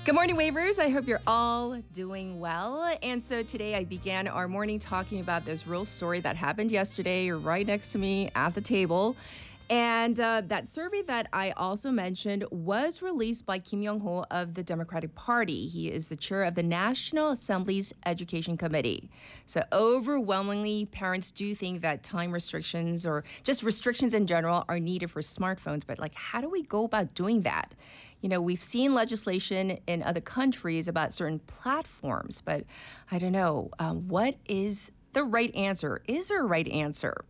Good morning, Wavers. I hope you're all doing well. And so today I began our morning talking about this real story that happened yesterday right next to me at the table. And that survey that I also mentioned was released by Kim Young-ho of the Democratic Party. He is the chair of the National Assembly's Education Committee. So overwhelmingly, parents do think that time restrictions or just restrictions in general are needed for smartphones. But how do we go about doing that? You know, we've seen legislation in other countries about certain platforms, but I don't know. What is the right answer? Is there a right answer?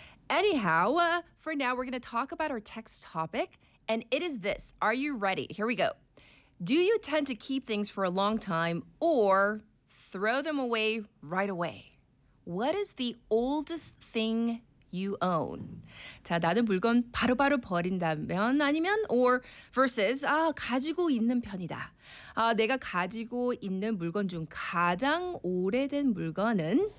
Anyhow, for now, we're going to talk about our text topic, and it is this. Are you ready? Here we go. Do you tend to keep things for a long time or throw them away right away? What is the oldest thing you own? 자, 나는 물건 바로바로 버린다면 아니면 or versus 가지고 있는 편이다. 내가 가지고 있는 물건 중 가장 오래된 물건은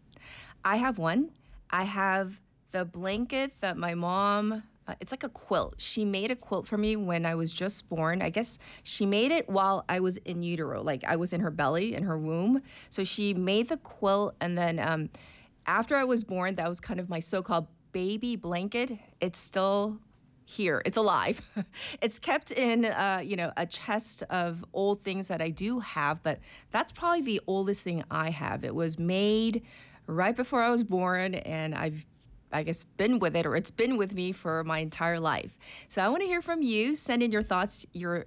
I have one. I have the blanket that my mom, it's like a quilt. She made a quilt for me when I was just born. I guess she made it while I was in utero, like I was in her belly, in her womb. So she made the quilt, and then after I was born, that was kind of my so-called baby blanket. It's still here. It's alive. It's kept in, a chest of old things that I do have, but that's probably the oldest thing I have. It was made right before I was born, and I guess been with it, or it's been with me for my entire life. So I want to hear from you. Send in your thoughts, your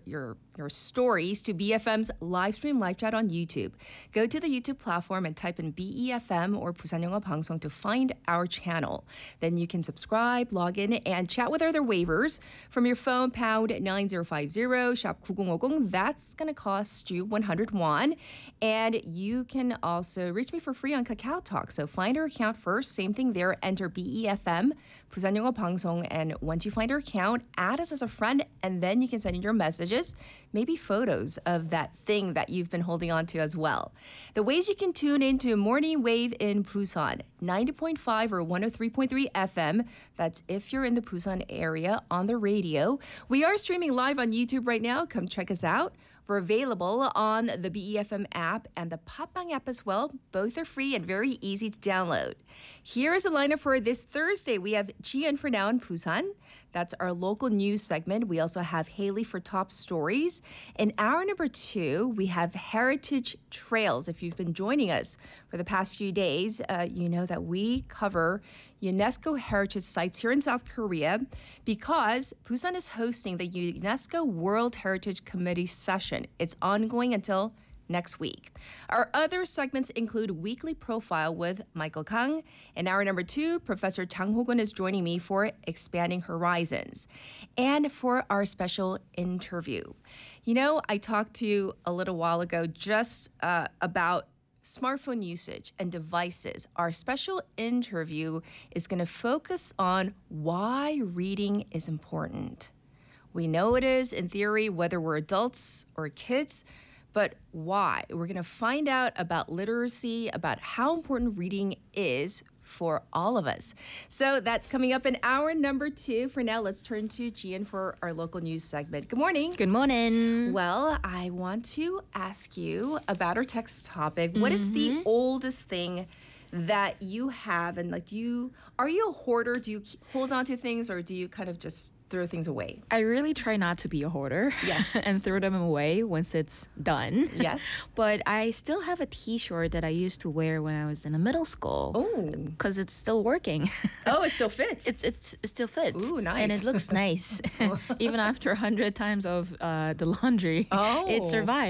stories to BFM's live stream live chat on YouTube. Go to the YouTube platform and type in BEFM or Busan Yongo Bangsong to find our channel. Then you can subscribe, log in, and chat with other wavers from your phone, pound 9050, shop 9050. That's going to cost you 100 won. And you can also reach me for free on Kakao Talk. So find our account first. Same thing there. Enter BEFM, Busan Yongo Bangsong. And once you find our account, add us as a friend, and then you can send in your messages, maybe photos of that thing that you've been holding on to as well. The ways you can tune into Morning Wave in Busan, 90.5 or 103.3 FM. That's if you're in the Busan area on the radio. We are streaming live on YouTube right now. Come check us out. We're available on the BEFM app and the Popbang app as well. Both are free and very easy to download. Here is a lineup for this Thursday. We have Jian for now in Busan. That's our local news segment. We also have Haley for top stories. In hour number 2, we have Heritage Trails. If you've been joining us for the past few days, you know that we cover UNESCO heritage sites here in South Korea because Busan is hosting the UNESCO World Heritage Committee session. It's ongoing until next week. Our other segments include Weekly Profile with Michael Kang. In hour number 2, Professor Chang Ho-gun is joining me for Expanding Horizons. And for our special interview. You know, I talked to you a little while ago just about smartphone usage and devices. Our special interview is going to focus on why reading is important. We know it is in theory, whether we're adults or kids, but why? We're going to find out about literacy, about how important reading is for all of us. So that's coming up in hour number 2. For now, let's turn to Jian for our local news segment. Good morning. Good morning. Well, I want to ask you about our text topic. What is the oldest thing that you have? And are you a hoarder? Do you hold on to things, or do you kind of just throw things away? I really try not to be a hoarder. Yes. And throw them away once it's done. Yes. But I still have a t-shirt that I used to wear when I was in middle school. Oh. Because it's still working. Oh, it still fits. It still fits. Ooh, nice. And it looks nice. Even after 100 times of the laundry, Oh. it survives.